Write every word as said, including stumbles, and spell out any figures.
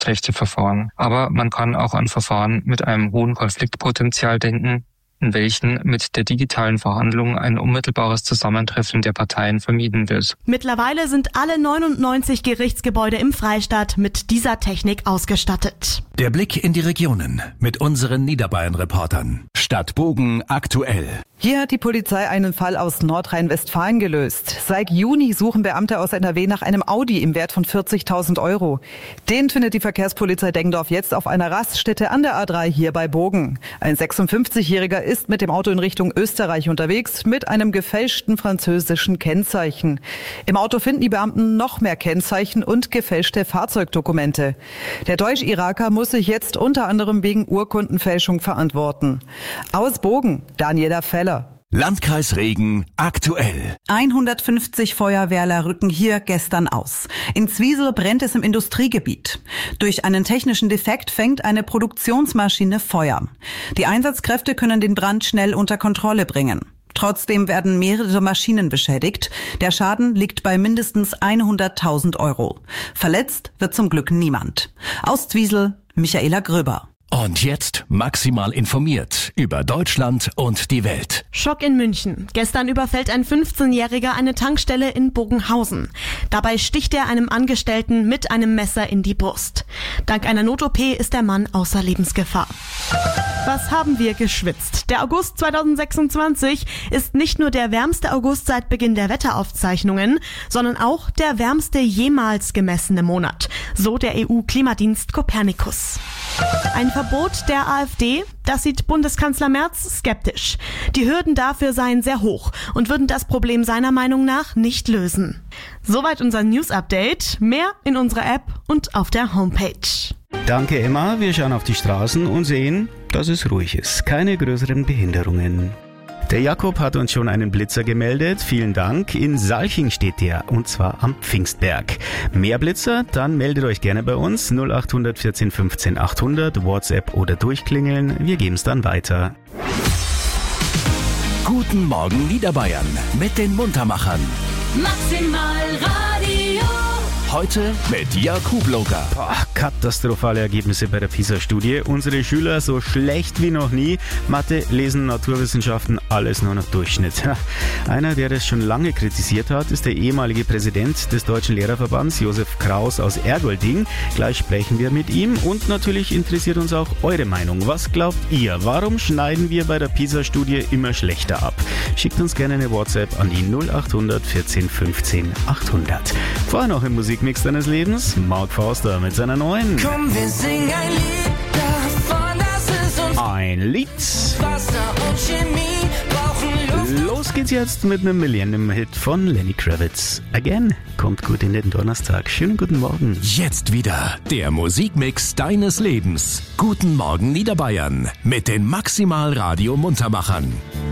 marktrechte Verfahren. Aber man kann auch an Verfahren mit einem hohen Konfliktpotenzial denken, in welchen mit der digitalen Verhandlung ein unmittelbares Zusammentreffen der Parteien vermieden wird. Mittlerweile sind alle neunundneunzig Gerichtsgebäude im Freistaat mit dieser Technik ausgestattet. Der Blick in die Regionen mit unseren Niederbayern-Reportern. Stadt Bogen aktuell. Hier hat die Polizei einen Fall aus Nordrhein-Westfalen gelöst. Seit Juni suchen Beamte aus N R W nach einem Audi im Wert von vierzigtausend Euro. Den findet die Verkehrspolizei Deggendorf jetzt auf einer Raststätte an der A drei hier bei Bogen. Ein sechsundfünfzigjähriger ist mit dem Auto in Richtung Österreich unterwegs mit einem gefälschten französischen Kennzeichen. Im Auto finden die Beamten noch mehr Kennzeichen und gefälschte Fahrzeugdokumente. Der Deutsch-Iraker muss sich jetzt unter anderem wegen Urkundenfälschung verantworten. Aus Bogen, Daniela Feller. Landkreis Regen aktuell. hundertfünfzig Feuerwehrler rücken hier gestern aus. In Zwiesel brennt es im Industriegebiet. Durch einen technischen Defekt fängt eine Produktionsmaschine Feuer. Die Einsatzkräfte können den Brand schnell unter Kontrolle bringen. Trotzdem werden mehrere Maschinen beschädigt. Der Schaden liegt bei mindestens hunderttausend Euro. Verletzt wird zum Glück niemand. Aus Zwiesel, Michaela Gröber. Und jetzt maximal informiert über Deutschland und die Welt. Schock in München. Gestern überfällt ein fünfzehnjähriger eine Tankstelle in Bogenhausen. Dabei sticht er einem Angestellten mit einem Messer in die Brust. Dank einer Not-O P ist der Mann außer Lebensgefahr. Was haben wir geschwitzt? Der August zweitausendsechsundzwanzig ist nicht nur der wärmste August seit Beginn der Wetteraufzeichnungen, sondern auch der wärmste jemals gemessene Monat. So der E U-Klimadienst Copernicus. Ein Verbot der AfD, das sieht Bundeskanzler Merz skeptisch. Die Hürden dafür seien sehr hoch und würden das Problem seiner Meinung nach nicht lösen. Soweit unser News-Update. Mehr in unserer App und auf der Homepage. Danke, Emma. Wir schauen auf die Straßen und sehen, dass es ruhig ist. Keine größeren Behinderungen. Der Jakob hat uns schon einen Blitzer gemeldet. Vielen Dank. In Salching steht der, und zwar am Pfingstberg. Mehr Blitzer? Dann meldet euch gerne bei uns. null acht vierzehn fünfzehn achthundert, WhatsApp oder durchklingeln. Wir geben es dann weiter. Guten Morgen Niederbayern mit den Muntermachern. Maximal Radio. Heute mit Jakub Loger. Boah, katastrophale Ergebnisse bei der PISA-Studie. Unsere Schüler so schlecht wie noch nie. Mathe, Lesen, Naturwissenschaften, alles nur noch Durchschnitt. Einer, der das schon lange kritisiert hat, ist der ehemalige Präsident des Deutschen Lehrerverbands, Josef Kraus aus Ergolding. Gleich sprechen wir mit ihm und natürlich interessiert uns auch eure Meinung. Was glaubt ihr? Warum schneiden wir bei der PISA-Studie immer schlechter ab? Schickt uns gerne eine WhatsApp an die null acht vierzehn fünfzehn achthundert. Vorher noch im Musikmix deines Lebens, Mark Forster mit seiner neuen Komm, wir singen ein Lied davon, dass es uns Ein Lied. Wasser und Chemie brauchen Luft. Los geht's jetzt mit einem Millennium-Hit von Lenny Kravitz. Again, kommt gut in den Donnerstag. Schönen guten Morgen. Jetzt wieder der Musikmix deines Lebens. Guten Morgen Niederbayern mit den Maximal Radio Muntermachern.